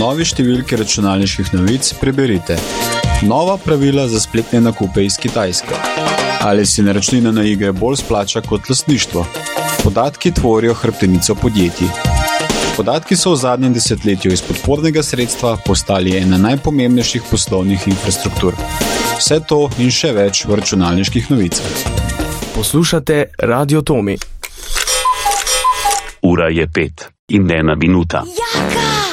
novi številki računalniških novic preberite: nova pravila za spletne nakupe iz Kitajske. Ali si naročnina na igre bolj splača kot lastništvo? Podatki tvorijo hrbtenico podjetij. Podatki so v zadnjem desetletju iz podpornega sredstva postali ena najpomembnejših poslovnih infrastruktur. Vse to in še več v računalniških novicah. Poslušate Radio Tomi. Ura je 5 in 1 minuta. Jaka!